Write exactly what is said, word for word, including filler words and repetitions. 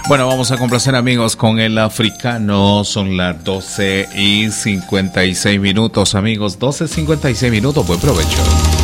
Bueno, vamos a complacer, amigos, con el africano. Son las doce y cincuenta y seis minutos, amigos. doce y cincuenta y seis minutos. Buen provecho.